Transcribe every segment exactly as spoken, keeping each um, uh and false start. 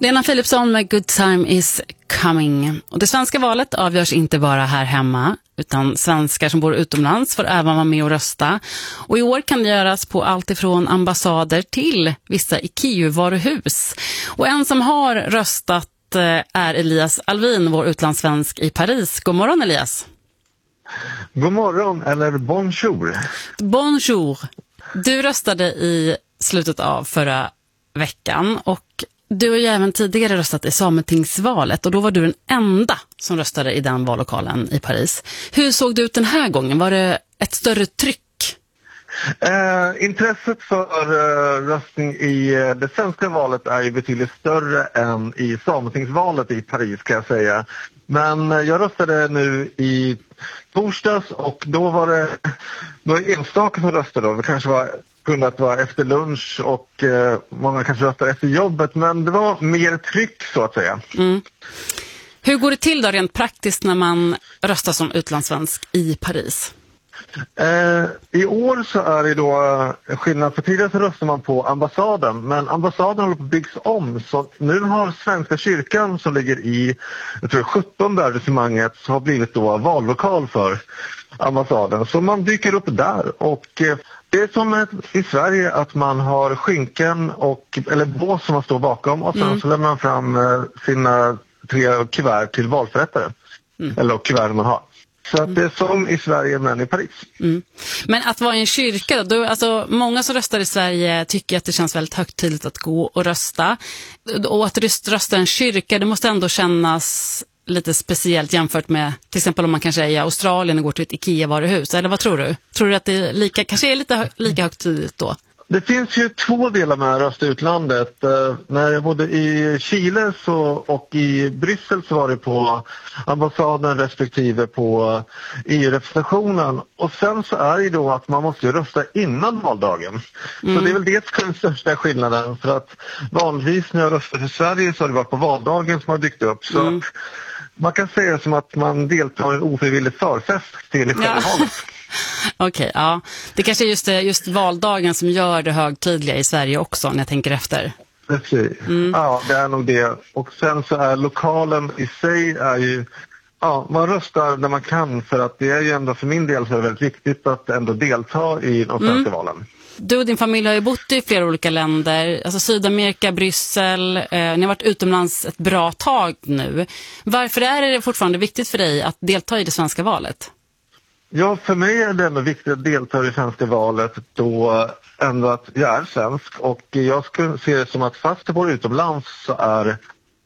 Lena Philipsson med Good Time is Coming. Och det svenska valet avgörs inte bara här hemma, utan svenskar som bor utomlands får även vara med och rösta. Och i år kan det göras på allt ifrån ambassader till vissa IKEA-varuhus. Och en som har röstat är Elias Alvin, vår utlandssvensk i Paris. God morgon, Elias. God morgon, eller bonjour. Bonjour. Du röstade i slutet av förra veckan och du har ju även tidigare röstat i sametingsvalet och då var du den enda som röstade i den vallokalen i Paris. Hur såg det ut den här gången? Var det ett större tryck? Eh, intresset för eh, röstning i eh, det svenska valet är ju betydligt större än i sametingsvalet i Paris, kan jag säga. Men eh, jag röstade nu i torsdags och då var det några enstaka som röstade då. Det kanske var kunnat vara efter lunch och eh, många kanske röstade efter jobbet, men det var mer tryck så att säga. Mm. Hur går det till då rent praktiskt när man röstar som utlandssvensk i Paris? Eh, I år så är det då eh, skillnad. För tidigare så röstar man på ambassaden, men ambassaden håller på att byggs om. Så nu har Svenska kyrkan som ligger i jag tror sjutton arrangemanget har blivit då vallokal för ambassaden. Så man dyker upp där och eh, det är som ett, i Sverige att man har skynken och, eller bås som man står bakom och sen mm. så lämnar man fram eh, sina tre kuvert till valförrättare. Mm. Eller kuvert man har. Så att det är som i Sverige men i Paris. Mm. Men att vara i en kyrka, då, alltså, många som röstar i Sverige tycker att det känns väldigt högtidligt att gå och rösta. Och att rösta i en kyrka, det måste ändå kännas lite speciellt jämfört med till exempel om man kanske är i Australien och går till ett IKEA-varuhus. Eller vad tror du? Tror du att det är lika, kanske är lite hö- lika högtidligt då? Det finns ju två delar med att rösta i utlandet. Eh, när jag bodde i Chile så, och i Bryssel så var det på ambassaden respektive på E U-representationen. Och sen så är det då att man måste rösta innan valdagen. Mm. Så det är väl det som är den största skillnaden. För att vanligtvis när jag röstat i Sverige så har det varit på valdagen som har dykt upp. Så mm. att man kan säga som att man deltar i en ofrivillig förfest till själva ja. valet. Okej, okay, ja. Det kanske är just, just valdagen som gör det högtidliga i Sverige också, när jag tänker efter. Precis. Mm. Ja, det är nog det. Och sen så är lokalen i sig är ju... Ja, man röstar när man kan för att det är ju ändå för min del så är det väldigt viktigt att ändå delta i de svenska mm. valen. Du och din familj har ju bott i flera olika länder, alltså Sydamerika, Bryssel, eh, ni har varit utomlands ett bra tag nu. Varför är det fortfarande viktigt för dig att delta i det svenska valet? Ja, för mig är det ändå viktigt att delta i det svenska valet då ändå att jag är svensk och jag skulle se det som att fast jag bor utomlands så är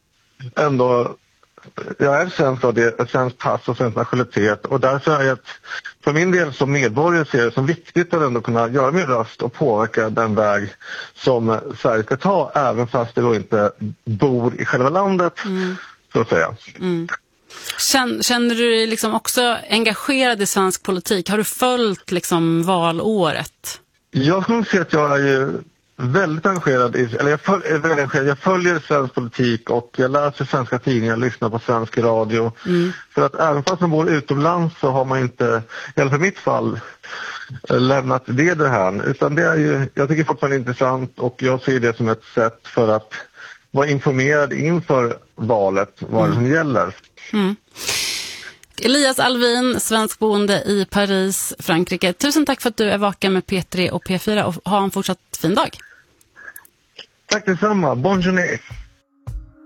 ändå jag är svensk och det är ett svenskt pass och svensk nationalitet och därför är jag för min del som medborgare ser det som viktigt att ändå kunna göra min röst och påverka den väg som Sverige ska ta även fast jag då inte bor i själva landet mm. så att säga. Mm. Känner du dig liksom också engagerad i svensk politik? Har du följt liksom valåret? Jag skulle säga att jag är ju väldigt engagerad i, eller jag, följ, är väldigt engagerad. Jag följer svensk politik och jag läser svenska tidningar, lyssnar på svensk radio. Mm. För att även fast man bor utomlands så har man inte, i alla fall i mitt fall, lämnat det det här. Utan det är ju, jag tycker fortfarande intressant och jag ser det som ett sätt för att vara informerad inför valet, vad mm. det som gäller. Mm. Elias Alvin, svensk boende i Paris, Frankrike. Tusen tack för att du är vaken med P tre och P fyra och ha en fortsatt fin dag. Tack detsamma. Bonne journée.